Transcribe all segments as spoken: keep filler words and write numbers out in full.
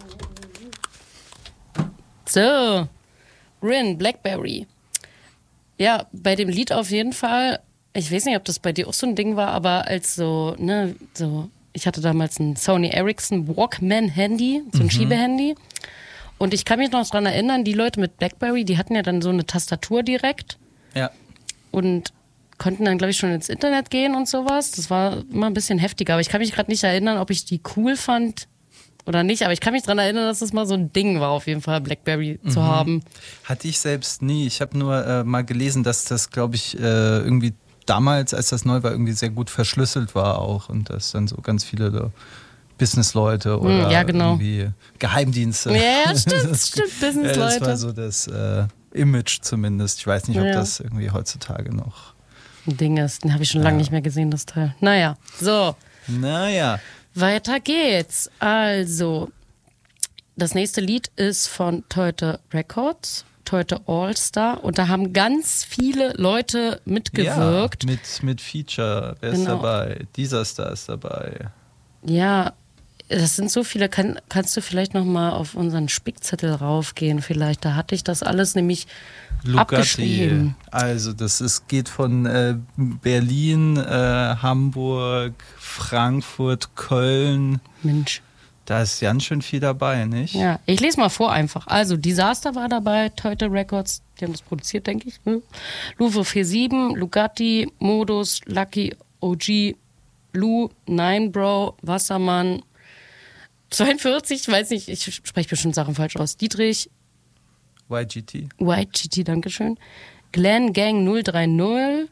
So, Rin, Blackberry. Ja, bei dem Lied auf jeden Fall, ich weiß nicht, ob das bei dir auch so ein Ding war, aber als so, ne, so, ich hatte damals ein Sony Ericsson Walkman-Handy, so ein mhm. Schiebehandy. Und ich kann mich noch daran erinnern, die Leute mit Blackberry, die hatten ja dann so eine Tastatur direkt. Ja. Und konnten dann, glaube ich, schon ins Internet gehen und sowas. Das war immer ein bisschen heftiger. Aber ich kann mich gerade nicht erinnern, ob ich die cool fand oder nicht, aber ich kann mich daran erinnern, dass das mal so ein Ding war, auf jeden Fall Blackberry mhm. zu haben. Hatte ich selbst nie. Ich habe nur äh, mal gelesen, dass das, glaube ich, äh, irgendwie damals, als das neu war, irgendwie sehr gut verschlüsselt war auch und dass dann so ganz viele so Businessleute oder ja, genau. irgendwie Geheimdienste. Ja, stimmt, stimmt, Businessleute. Ja, das war so das äh, Image zumindest. Ich weiß nicht, ob ja. das irgendwie heutzutage noch ein Ding ist. Den habe ich schon ja. lange nicht mehr gesehen, das Teil. Naja, so. Naja. Weiter geht's. Also, das nächste Lied ist von Toyota Records, Toyota All-Star. Und da haben ganz viele Leute mitgewirkt. Ja, mit, mit Feature. Wer ist genau. dabei? Dieser Star ist dabei. Ja, das sind so viele. Kann, kannst du vielleicht noch mal auf unseren Spickzettel raufgehen? Vielleicht, da hatte ich das alles nämlich Lugatti. Abgeschrieben. Also das ist, geht von äh, Berlin, äh, Hamburg, Frankfurt, Köln. Mensch. Da ist ganz schön viel dabei, nicht? Ja, ich lese mal vor einfach. Also Disaster war dabei, Toyota Records, die haben das produziert, denke ich. Hm? Luvo siebenundvierzig, Lugatti, Modus, Lucky, O G, Lu, Nine Bro, Wassermann, zweiundvierzig, ich weiß nicht, ich spreche bestimmt Sachen falsch aus. Dietrich, Y G T. Y G T, dankeschön. Glenn Gang null drei null.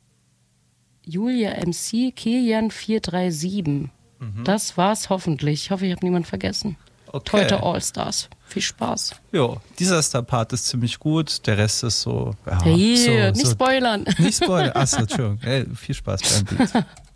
Julia M C, Kilian vier drei sieben. Mhm. Das war's hoffentlich. Ich hoffe, ich habe niemanden vergessen. Okay. Toyota All-Stars. Viel Spaß. Ja, dieser Star-Part ist ziemlich gut. Der Rest ist so... Ja, hey, so nicht so, spoilern. Nicht spoilern. Achso, Entschuldigung. Hey, viel Spaß beim Beat.